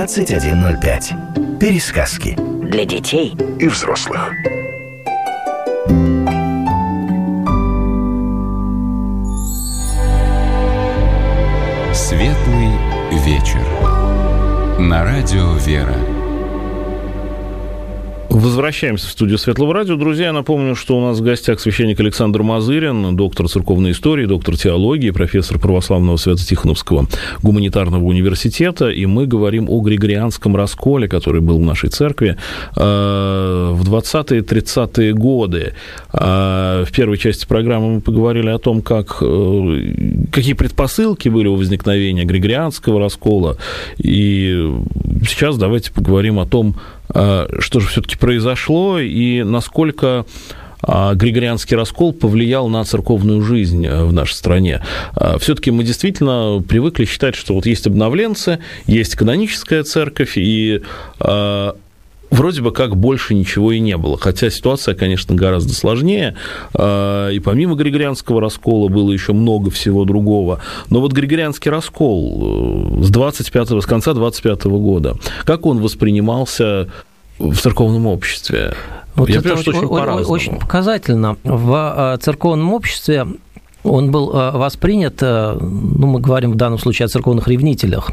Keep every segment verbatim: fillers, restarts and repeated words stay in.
двадцать один ноль пять. Пересказки для детей и взрослых. Светлый вечер. На радио «Вера». Возвращаемся в студию Светлого радио. Друзья, я напомню, что у нас в гостях священник Александр Мазырин, доктор церковной истории, доктор теологии, профессор православного Свято-Тихоновского гуманитарного университета. И мы говорим о Григорианском расколе, который был в нашей церкви в двадцатые-тридцатые годы. В первой части программы мы поговорили о том, как, какие предпосылки были у возникновения Григорианского раскола. И сейчас давайте поговорим о том, что же все-таки произошло и насколько Григорианский раскол повлиял на церковную жизнь в нашей стране. Все-таки мы действительно привыкли считать, что вот есть обновленцы, есть каноническая церковь, и вроде бы как больше ничего и не было. Хотя ситуация, конечно, гораздо сложнее. И помимо Григорианского раскола было еще много всего другого. Но вот Григорианский раскол с, двадцать пятого, с конца двадцать пятого года, как он воспринимался в церковном обществе? Вот Я это понимаю, что очень, очень по-разному. Очень показательно. В церковном обществе он был воспринят, ну, мы говорим в данном случае о церковных ревнителях,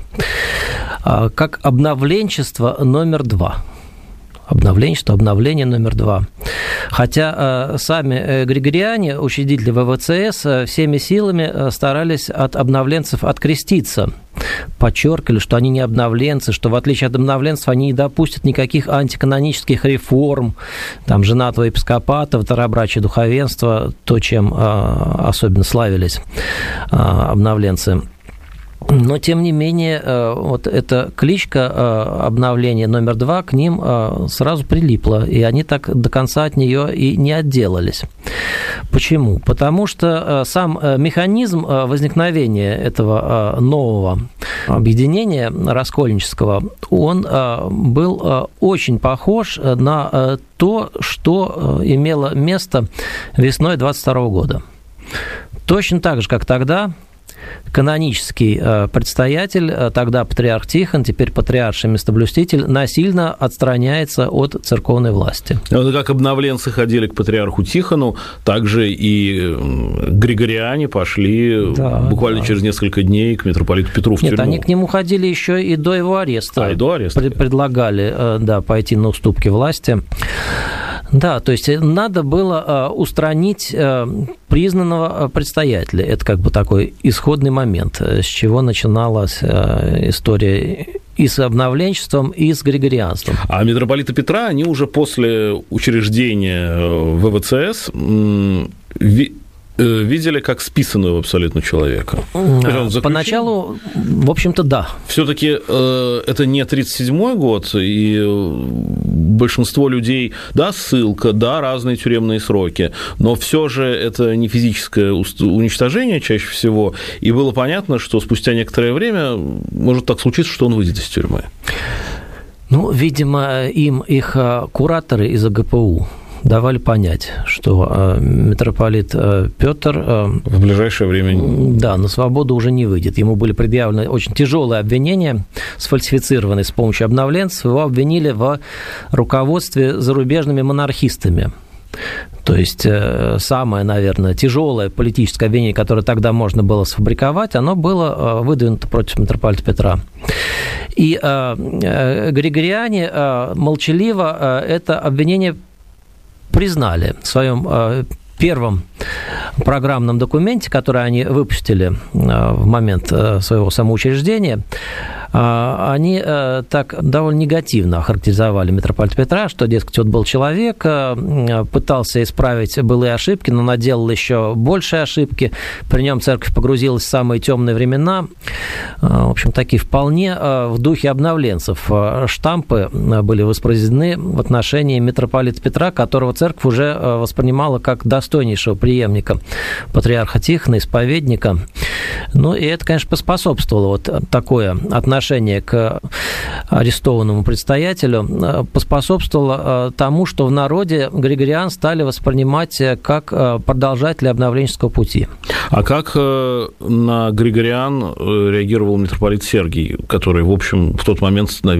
как обновленчество номер два. Обновленчество, обновление номер два. Хотя э, сами э, григориане, учредители вэ вэ цэ эс, э, всеми силами э, старались от обновленцев откреститься. Подчеркивали, что они не обновленцы, что в отличие от обновленцев они не допустят никаких антиканонических реформ, там, женатого епископата, второбрачия духовенства, то, чем э, особенно славились э, обновленцы. Но, тем не менее, вот эта кличка обновления номер два к ним сразу прилипла, и они так до конца от нее и не отделались. Почему? Потому что сам механизм возникновения этого нового объединения раскольнического, он был очень похож на то, что имело место весной двадцать второго года. Точно так же, как тогда, канонический предстоятель, тогда патриарх Тихон, теперь патриарший местоблюститель, насильно отстраняется от церковной власти. Вот как обновленцы ходили к патриарху Тихону, также и григориане пошли да, буквально да. через несколько дней к митрополиту Петру в Нет, тюрьму. Они к нему ходили еще и до его ареста. А, и до ареста. Предлагали, да, пойти на уступки власти. Да, то есть надо было устранить признанного предстоятеля. Это как бы такой исходный момент, с чего начиналась история и с обновленчеством, и с григорианством. А митрополита Петра, они уже после учреждения вэ вэ цэ эс видели как списанного абсолютно человека. Поначалу, в общем-то, да. Все-таки э, это не тридцать седьмой год, и большинство людей, да, ссылка, да, разные тюремные сроки, но все же это не физическое уничтожение чаще всего, и было понятно, что спустя некоторое время может так случиться, что он выйдет из тюрьмы. Ну, видимо, им их кураторы из а гэ пэ у давали понять, что митрополит Петр в ближайшее время да, на свободу уже не выйдет. Ему были предъявлены очень тяжелые обвинения, сфальсифицированные с помощью обновленцев. Его обвинили в руководстве зарубежными монархистами. То есть самое, наверное, тяжелое политическое обвинение, которое тогда можно было сфабриковать, оно было выдвинуто против митрополита Петра. И григориане молчаливо это обвинение признали в своем первом программном документе, который они выпустили в момент своего самоучреждения. Они так довольно негативно охарактеризовали митрополита Петра, что, дескать, вот был человек, пытался исправить былые ошибки, но наделал еще большие ошибки. При нем церковь погрузилась в самые темные времена. В общем, такие вполне в духе обновленцев штампы были воспроизведены в отношении митрополита Петра, которого церковь уже воспринимала как достойнейшего преемника патриарха Тихона, исповедника. Ну, и это, конечно, поспособствовало вот такое отношение к арестованному предстоятелю, поспособствовало тому, что в народе григориан стали воспринимать как продолжатели обновленческого пути. А как на григориан реагировал митрополит Сергий, который, в общем, в тот момент становился